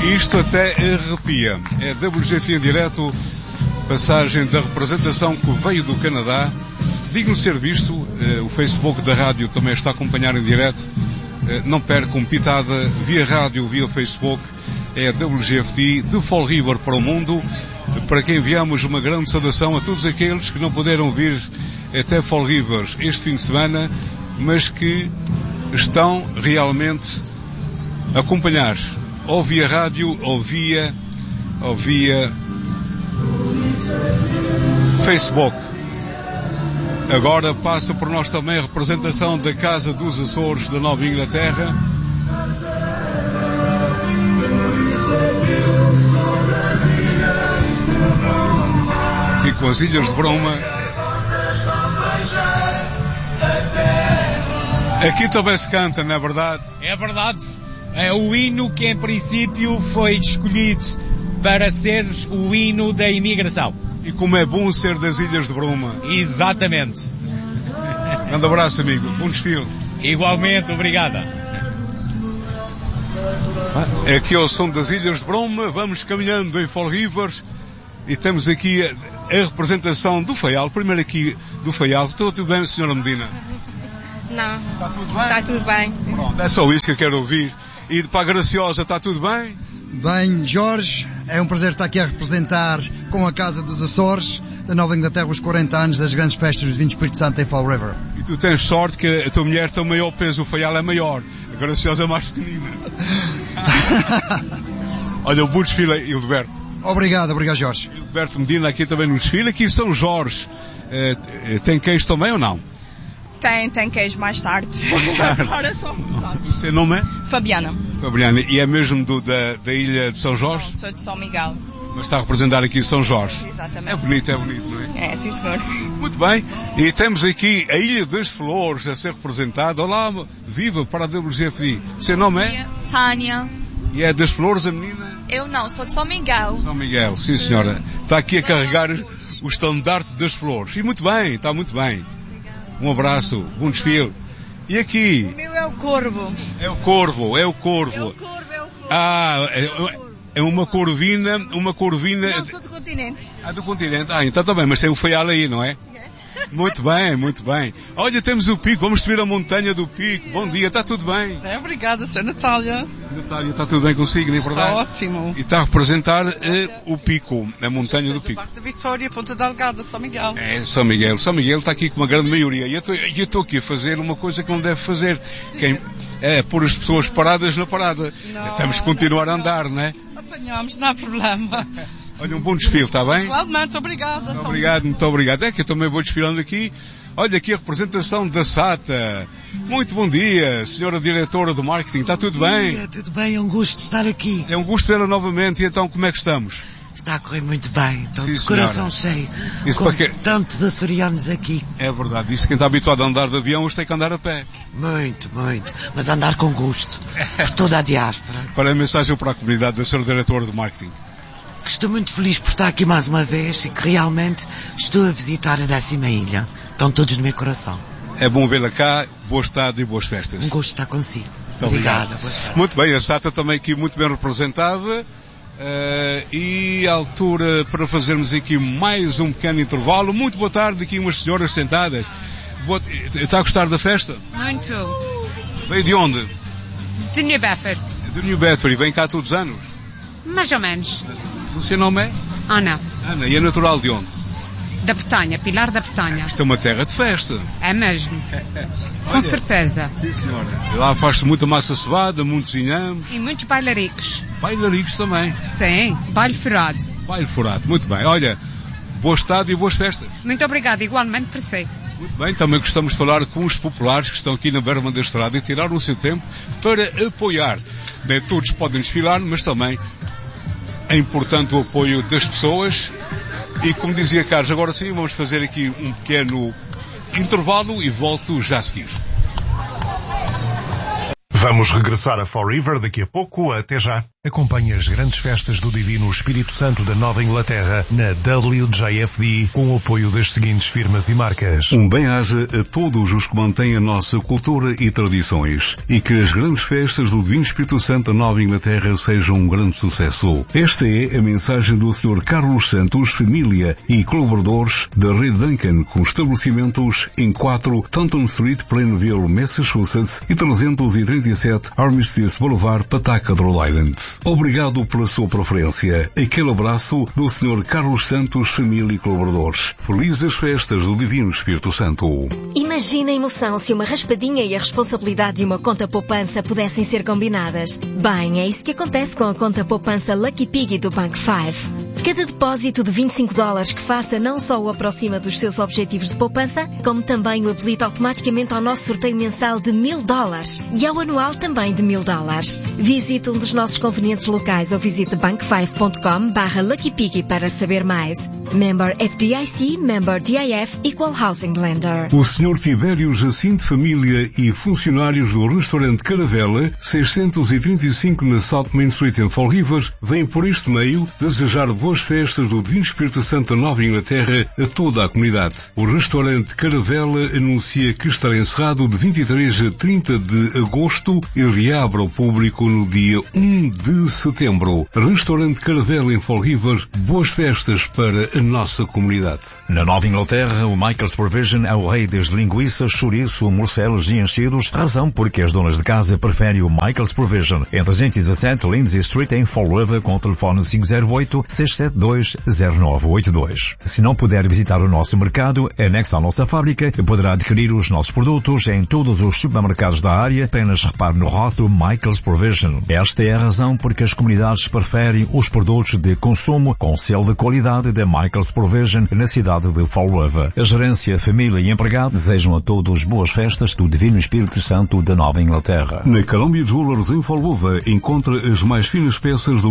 Isto até arrepia. É WGF em direto, passagem da representação que veio do Canadá. Digno de ser visto, o Facebook da rádio também está a acompanhar em direto. Não percam, pitada via rádio, via Facebook. É a WGFT de Fall River para o mundo, para quem enviamos uma grande saudação a todos aqueles que não puderam vir até Fall River este fim de semana, mas que estão realmente a acompanhar, ou via rádio, ou via Facebook. Agora passa por nós também a representação da Casa dos Açores da Nova Inglaterra. E com as Ilhas de Broma. Aqui também se canta, não é verdade? É verdade. É o hino que em princípio foi escolhido para ser o hino da imigração. E como é bom ser das Ilhas de Broma. Exatamente. Um abraço, amigo. Bom desfile. Igualmente, obrigada. Aqui ao som das Ilhas de Broma, vamos caminhando em Fall Rivers e temos aqui a representação do Faial. Primeiro aqui do Faial. Está tudo bem, Sra. Medina? Não. Está tudo bem? Está tudo bem. Pronto, é só isso que eu quero ouvir. E para a Graciosa, está tudo bem? Bem, Jorge, é um prazer estar aqui a representar com a Casa dos Açores da Nova Inglaterra os 40 anos das grandes festas do Vinho Espírito Santo em Fall River. E tu tens sorte que a tua mulher tem o maior peso, o Faial é maior, a Graciosa é mais pequenina. Olha, o bom desfile, Hildeberto. Obrigado, Jorge. Hildeberto Medina aqui também no desfile, aqui em São Jorge. Tem queijo também ou não? Tem queijo mais tarde. Agora só. O seu nome é? Fabiana. Fabiana, e é mesmo da ilha de São Jorge? Não, sou de São Miguel. Mas está a representar aqui São Jorge. Exatamente. É bonito, não é? É, sim senhor. Muito bem, e temos aqui a Ilha das Flores a ser representada. Olá, viva para a WGFI. Seu nome é? Tânia. E é das Flores a menina? Eu não, sou de São Miguel. São Miguel, sim senhora. Está aqui a carregar o estandarte das flores. E muito bem, está muito bem. Um abraço, bom desfile. E aqui? O meu é o Corvo. É o Corvo. Ah, é uma corvina. Não, sou do continente. Ah, do continente. Ah, então está bem, mas tem o Faial aí, não é? Muito bem. Olha, temos o Pico, vamos subir a montanha do Pico. Bom dia, está tudo bem? Obrigada, Sra. Natália. Natália, está tudo bem consigo, não é verdade? Está ótimo. E está a representar o Pico, a montanha do Pico. Da parte da Vitória, Ponta Delgada, São Miguel. É, São Miguel. São Miguel está aqui com uma grande maioria. E eu estou aqui a fazer uma coisa que não deve fazer. É pôr as pessoas paradas na parada. Temos que continuar a andar, não é? Apanhamos, não há problema. Olha, um bom desfile, está bem? Igualmente, obrigada. Muito obrigado. É que eu também vou desfilando aqui. Olha aqui a representação da SATA. Muito bom dia, senhora diretora do marketing. Está tudo bem? Tudo bem, é um gosto de estar aqui. É um gosto vê-la novamente. E então, como é que estamos? Está a correr muito bem. Estou Sim, de coração cheio. Isso com para quê? Tantos açorianos aqui. É verdade. Isto quem está habituado a andar de avião, hoje tem que andar a pé. Muito. Mas andar com gosto. Por toda a diáspora. Para a mensagem para a comunidade da senhora diretora do marketing. Estou muito feliz por estar aqui mais uma vez e que realmente estou a visitar a 10ª ilha. Estão todos no meu coração. É bom vê-la cá, boa estada e boas festas. Um gosto de estar consigo. Muito obrigada. Muito bem, a SATA também aqui muito bem representada. E a altura para fazermos aqui mais um pequeno intervalo. Muito boa tarde, aqui umas senhoras sentadas. Está a gostar da festa? Muito. Veio de onde? De New Bedford. De New Bedford, e vem cá todos os anos? Mais ou menos. O seu nome é? Ana. Ana, e é natural de onde? Da Bretanha, Pilar da Bretanha. Isto é uma terra de festa. É mesmo. Com certeza. Sim, senhora. E lá faz-se muita massa cevada, muitos inhames. E muitos bailaricos. Bailaricos também. Sim, baile furado. Baile furado, muito bem. Olha, boa estada e boas festas. Muito obrigada, igualmente para si. Muito bem, também gostamos de falar com os populares que estão aqui na berma da estrada e tiraram o seu tempo para apoiar. Nem todos podem desfilar, mas também é importante o apoio das pessoas. E como dizia Carlos, agora sim vamos fazer aqui um pequeno intervalo e volto já a seguir. Vamos regressar a Fall River daqui a pouco. Até já. Acompanhe as grandes festas do Divino Espírito Santo da Nova Inglaterra na WJFD com o apoio das seguintes firmas e marcas. Um bem-aja a todos os que mantêm a nossa cultura e tradições e que as grandes festas do Divino Espírito Santo da Nova Inglaterra sejam um grande sucesso. Esta é a mensagem do Sr. Carlos Santos, família e colaboradores da Rede Duncan, com estabelecimentos em 4 Taunton Street, Plainville, Massachusetts e 337 Armistice Boulevard, Pawtucket, Rhode Island. Obrigado pela sua preferência. Aquele abraço do Sr. Carlos Santos, família e colaboradores. Felizes festas do Divino Espírito Santo. Imagina a emoção se uma raspadinha e a responsabilidade de uma conta poupança pudessem ser combinadas. Bem, é isso que acontece com a conta poupança Lucky Piggy do Bank 5. Cada depósito de $25 que faça não só o aproxima dos seus objetivos de poupança, como também o habilita automaticamente ao nosso sorteio mensal de $1000 e ao anual também de $1000. Visite um dos nossos convenientes locais ou visite bank5.com/LuckyPiggy para saber mais. Member FDIC, Member DIF, Equal Housing Lender. O Sr. Tibério Jacinto, família e funcionários do restaurante Caravela, 635 na South Main Street em Fall River, vêm por este meio desejar boas festas do Divino Espírito Santo da Nova Inglaterra a toda a comunidade. O restaurante Caravela anuncia que estará encerrado de 23 a 30 de agosto e reabre ao público no dia 1 de setembro. Restaurante Caravela em Fall River, boas festas para a nossa comunidade. Na Nova Inglaterra, o Michael's Provision é o rei das linguiças, chouriço, morcelos e enchidos, razão porque as donas de casa preferem o Michael's Provision. Em 317 Lindsay Street em Fall River, com o telefone 508-672-0982. Se não puder visitar o nosso mercado, anexo à nossa fábrica, poderá adquirir os nossos produtos em todos os supermercados da área, apenas repare no rótulo Michael's Provision. Esta é a razão porque as comunidades preferem os produtos de consumo com selo de qualidade da Michael's Provision na cidade de Fall River. A gerência, família e empregado desejam a todos boas festas do Divino Espírito Santo da Nova Inglaterra. Na Columbia Jewelers em Fall River encontra as mais finas peças do